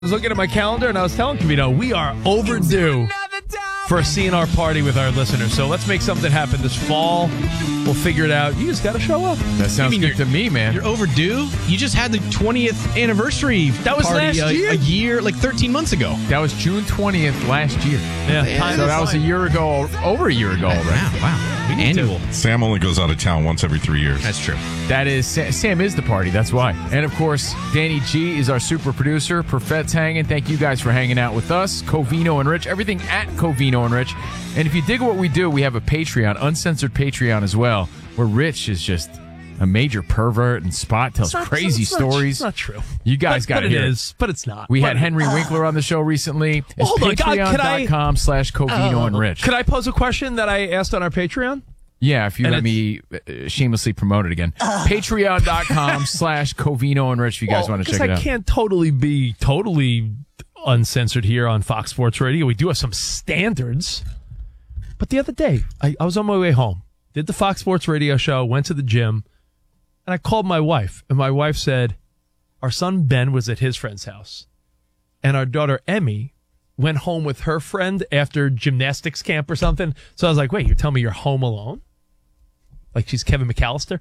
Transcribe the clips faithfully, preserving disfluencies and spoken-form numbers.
was looking at my calendar and I was telling Covino, we are overdue for a C N R party with our listeners. So let's make something happen this fall. We'll figure it out. You just got to show up. That sounds good to me, man. You're overdue. You just had the twentieth anniversary. That was party last a, year? a year, like thirteen months ago. That was June twentieth last year. Yeah. Yeah, So that was a year ago, over a year ago already. Wow, wow. Annual. Sam only goes out of town once every three years. That's true. That is, Sam is the party. That's why. And of course, Danny G is our super producer. Perfet's hanging. Thank you guys for hanging out with us. Covino and Rich. Everything at Covino and Rich. And if you dig what we do, we have a Patreon, uncensored Patreon as well, where Rich is just a major pervert and Spot tells It's not- crazy it's not- stories. It's not true. You guys but, got but to it hear is, but it's not. We But- had Henry Winkler on the show recently. It's Hold on, God, can I- patreon.com slash Covino and Rich. Could I pose a question that I asked on our Patreon? Yeah, if you And let me uh, shamelessly promote it again. Patreon.com slash Covino and Rich if you guys Well, want to 'cause check it I out. can't totally be totally uncensored here on Fox Sports Radio. We do have some standards. But the other day, I, I was on my way home, did the Fox Sports Radio show, went to the gym, and I called my wife. And my wife said, our son Ben was at his friend's house. And our daughter Emmy went home with her friend after gymnastics camp or something. So I was like, wait, you're telling me you're home alone? Like she's Kevin McAllister?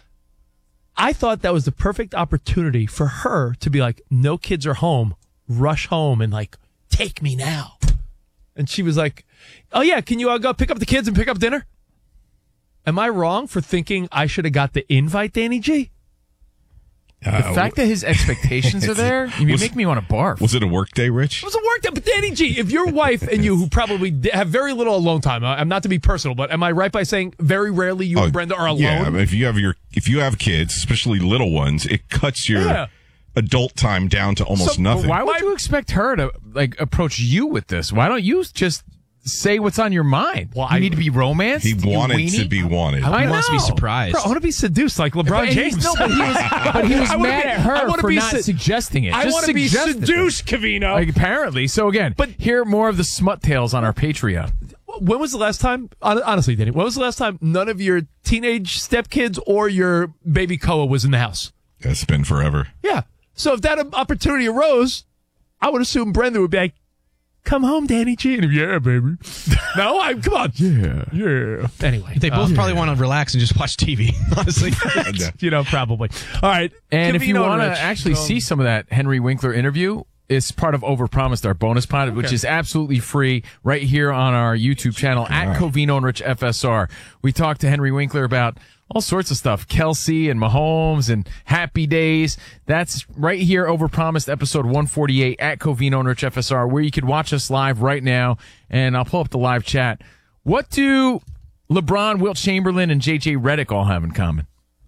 I thought that was the perfect opportunity for her to be like, no kids are home. Rush home and like, take me now. And she was like, oh yeah, can you uh, go pick up the kids and pick up dinner? Am I wrong for thinking I should have got the invite, Danny G? The fact that his expectations are there, you Was- make me want to barf. Was it a work day, Rich? It was a work day, but Danny G, if your wife and you, who probably d- have very little alone time, uh, I'm not to be personal, but am I right by saying very rarely you Oh, and Brenda are alone? Yeah, I mean, if you have your if you have kids, especially little ones, it cuts your Yeah. adult time down to almost So, nothing. Why would you expect her to like approach you with this? Why don't you just say what's on your mind? Well, you I- need to be romanced? He You wanted weenie? to be wanted. I He wants to be know. surprised. Bro, I want to be seduced like LeBron But he's- James. no, but he was, but he was I wanna mad be- at I her wanna for be not se- suggesting it. I Just want to be suggest it. seduced, Covino. Like, apparently. So again, But- but hear more of the smut tales on our Patreon. When was the last time, hon- honestly, Danny, when was the last time none of your teenage stepkids or your baby Koa was in the house? It's been forever. Yeah. So if that opportunity arose, I would assume Brenda would be like, come home, Danny G. And yeah, baby. No, I come on. Yeah. Yeah. Anyway. They both uh, probably want to relax and just watch T V, honestly. you know, probably. All right. And if you Covino want to Rich. actually Um, see some of that Henry Winkler interview, it's part of Overpromised, our bonus pod, which is absolutely free right here on our YouTube channel at Covino and Rich F S R. We talked to Henry Winkler about all sorts of stuff, Kelsey and Mahomes and Happy Days. That's right here, Overpromised, episode one forty-eight at Covino and Rich F S R, where you could watch us live right now. And I'll pull up the live chat. What do LeBron, Wilt Chamberlain, and J J Redick all have in common?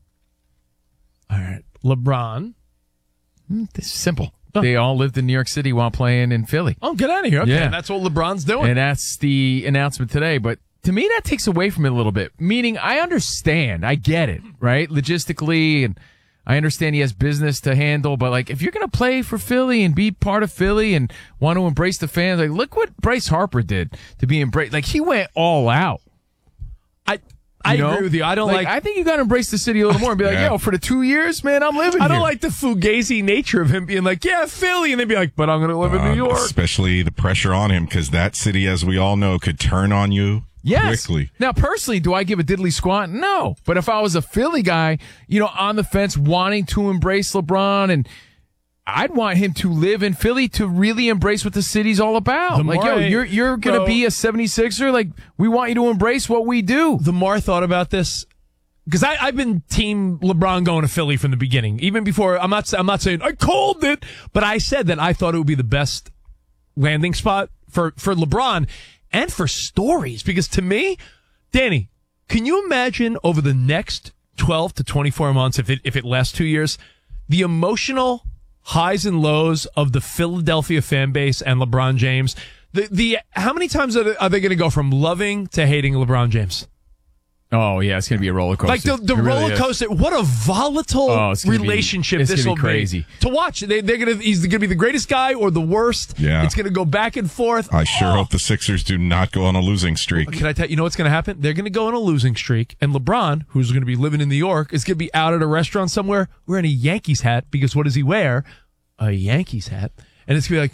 all right. LeBron. This is simple. They all lived in New York City while playing in Philly. Oh, get out of here. Okay. Yeah. That's what LeBron's doing. And that's the announcement today. But to me, that takes away from it a little bit. Meaning, I understand. I get it, right? Logistically, and I understand he has business to handle. But, like, if you're going to play for Philly and be part of Philly and want to embrace the fans, like, look what Bryce Harper did to be embraced. Like, he went all out. I I you know? agree with you. I don't like, I think you got to embrace the city a little more and be like, Yeah. yo, for the two years, man, I'm living I don't here. like the fugazi nature of him being like, yeah, Philly, and then be like, but I'm going to live in New Um, York. Especially the pressure on him, because that city, as we all know, could turn on you Yes. quickly. Now, personally, do I give a diddly squat? No. But if I was a Philly guy, you know, on the fence, wanting to embrace LeBron, and I'd want him to live in Philly to really embrace what the city's all about. The Like, more yo, I- you're you're gonna Bro. be a seventy-sixer. Like, we want you to embrace what we do. The more I thought about this, because I've been team LeBron going to Philly from the beginning. Even before, I'm not, I'm not saying I called it, but I said that I thought it would be the best landing spot for, for LeBron and for stories. Because to me, Danny, can you imagine over the next twelve to twenty-four months, if it, if it lasts two years, the emotional highs and lows of the Philadelphia fan base and LeBron James? The, the, how many times are they, are they going to go from loving to hating LeBron James? Oh yeah, it's gonna be a roller coaster. Like the, the It really roller is. coaster. What a volatile Oh, it's gonna be- relationship it's this gonna will be crazy. be. To watch. They, they're gonna. He's gonna be the greatest guy or the worst. Yeah. It's gonna go back and forth. I sure Oh. hope the Sixers do not go on a losing streak. Can I tell you? You know what's gonna happen? They're gonna go on a losing streak, and LeBron, who's gonna be living in New York, is gonna be out at a restaurant somewhere wearing a Yankees hat because what does he wear? A Yankees hat. and it's gonna be like,